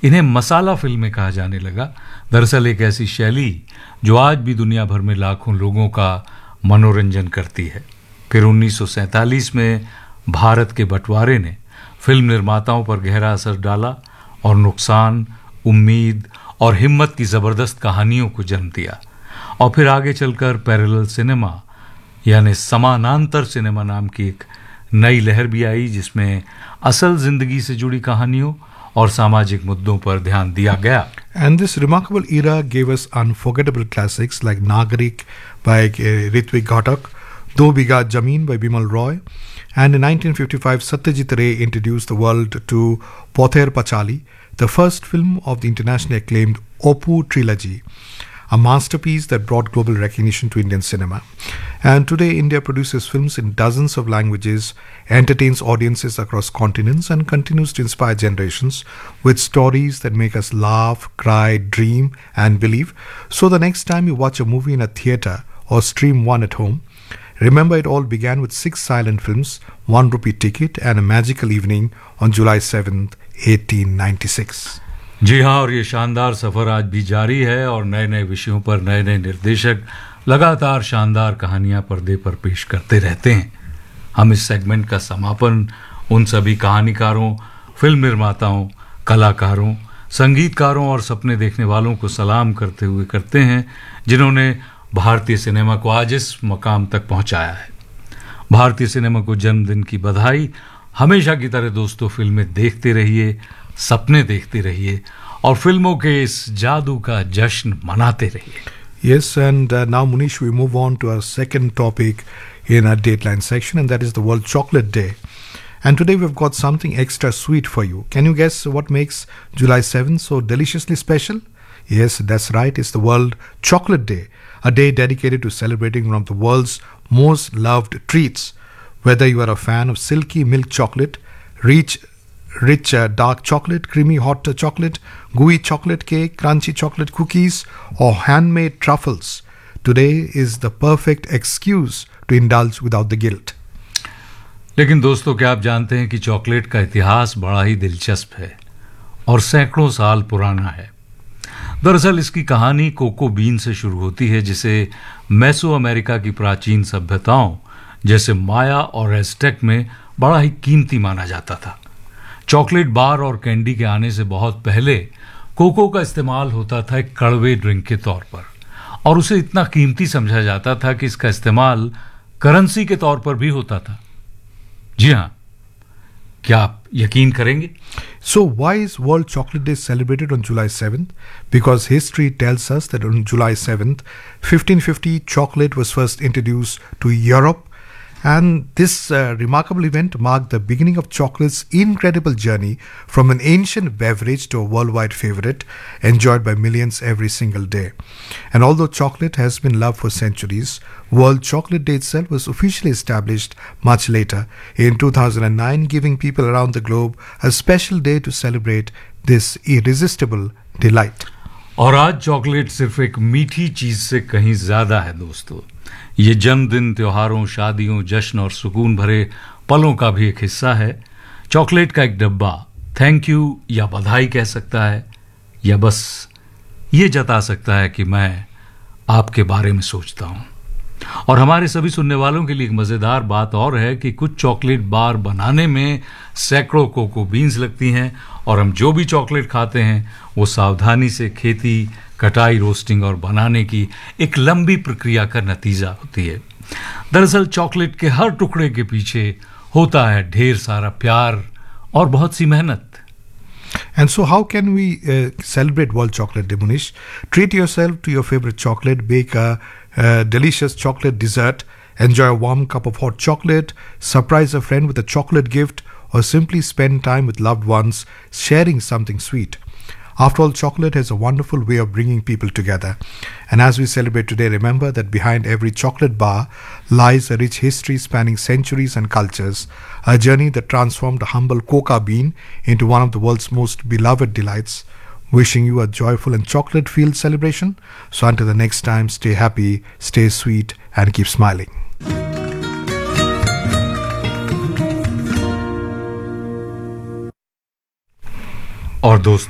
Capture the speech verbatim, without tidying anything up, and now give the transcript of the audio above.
इन्हें मसाला फिल्में कहा जाने लगा। दरअसल एक ऐसी शैली जो आज भी दुनिया भर में लाखों लोगों का मनोरंजन करती है। फिर उन्नीस सौ सैंतालीस में भारत के बंटवारे ने फिल्म निर्माताओं पर गहरा असर डाला और नुकसान, उम्मीद और हिम्मत की ज़बरदस्त कहानियों को जन्म दिया। और फिर आगे चलकर पैरेलल सिनेमा यानी समानांतर सिनेमा नाम की एक नई लहर भी आई, जिसमें असल जिंदगी से जुड़ी कहानियों और सामाजिक मुद्दों पर ध्यान दिया गया। And this remarkable era gave us unforgettable classics like Nagarik by Ritwik Ghatak, Do Bigha Zameen by Bimal Roy, and in nineteen fifty-five Satyajit Ray introduced the world to Pother Pachali, the first film of the internationally acclaimed Oppu trilogy, a masterpiece that brought global recognition to Indian cinema. And today India produces films in dozens of languages, entertains audiences across continents, and continues to inspire generations with stories that make us laugh, cry, dream, and believe. So the next time you watch a movie in a theatre or stream one at home, remember it all began with six silent films, one rupee ticket, and a magical evening on July seventh, eighteen ninety-six. जी हाँ, और ये शानदार सफ़र आज भी जारी है और नए नए विषयों पर नए नए निर्देशक लगातार शानदार कहानियाँ पर्दे पर पेश करते रहते हैं। हम इस सेगमेंट का समापन उन सभी कहानीकारों, फिल्म निर्माताओं, कलाकारों, संगीतकारों और सपने देखने वालों को सलाम करते हुए करते हैं जिन्होंने भारतीय सिनेमा को आज इस मकाम तक पहुँचाया है। भारतीय सिनेमा को जन्मदिन की बधाई। हमेशा की तरह दोस्तों, फिल्में देखते रहिए, सपने देखते रहिए और फिल्मों के इस जादू का जश्न मनाते रहिए। Yes, and uh, now Munish, we move on to our second topic in our Dateline section, and that is the World Chocolate Day. And today we've got something extra sweet for you. Can you guess what makes July seventh so deliciously special? Yes, that's right, it's the World Chocolate Day, a day dedicated to celebrating one of the world's most loved treats. Whether you are a fan of silky milk chocolate, rich Rich uh, dark chocolate, creamy hot uh, chocolate, gooey chocolate cake, crunchy chocolate cookies, or handmade truffles, today is the perfect excuse to indulge without the guilt. लेकिन दोस्तों, क्या आप जानते हैं कि chocolate का इतिहास बड़ा ही दिलचस्प है और सैकड़ों साल पुराना है। दरअसल इसकी कहानी कोको बीन से शुरू होती है, जिसे मेसो अमेरिका की प्राचीन सभ्यताओं जैसे माया और एज़टेक में बड़ा ही कीमती माना जाता था। चॉकलेट बार और कैंडी के आने से बहुत पहले कोको का इस्तेमाल होता था एक कड़वे ड्रिंक के तौर पर, और उसे इतना कीमती समझा जाता था कि इसका इस्तेमाल करेंसी के तौर पर भी होता था। जी हाँ, क्या आप यकीन करेंगे? So why is World Chocolate Day celebrated on July seventh? Because history tells us that on July seventh, fifteen fifty, chocolate was first introduced to Europe. And this uh, remarkable event marked the beginning of chocolate's incredible journey from an ancient beverage to a worldwide favorite enjoyed by millions every single day. And although chocolate has been loved for centuries, World Chocolate Day itself was officially established much later in two thousand nine, giving people around the globe a special day to celebrate this irresistible delight. और आज chocolate सिर्फ एक मीठी चीज से कहीं ज्यादा है दोस्तों। ये जन्मदिन, त्योहारों, शादियों, जश्न और सुकून भरे पलों का भी एक हिस्सा है। चॉकलेट का एक डब्बा थैंक यू या बधाई कह सकता है, या बस ये जता सकता है कि मैं आपके बारे में सोचता हूं। और हमारे सभी सुनने वालों के लिए एक मजेदार बात और है कि कुछ चॉकलेट बार बनाने में सैकड़ों कोको बीन्स लगती हैं, और हम जो भी चॉकलेट खाते हैं वो सावधानी से खेती, कटाई, रोस्टिंग और बनाने की एक लंबी प्रक्रिया का नतीजा होती है। दरअसल चॉकलेट के हर टुकड़े के पीछे होता है ढेर सारा प्यार और बहुत सी मेहनत। And so how can we uh, celebrate World Chocolate Day, Munish? Treat yourself to your favorite chocolate, bake a, a delicious chocolate dessert, enjoy a warm cup of hot chocolate, surprise a friend with a chocolate gift, or simply spend time with loved ones sharing something sweet. After all, chocolate has a wonderful way of bringing people together. And as we celebrate today, remember that behind every chocolate bar lies a rich history spanning centuries and cultures, a journey that transformed a humble coca bean into one of the world's most beloved delights. Wishing you a joyful and chocolate-filled celebration. So until the next time, stay happy, stay sweet, and keep smiling. और दोस्तों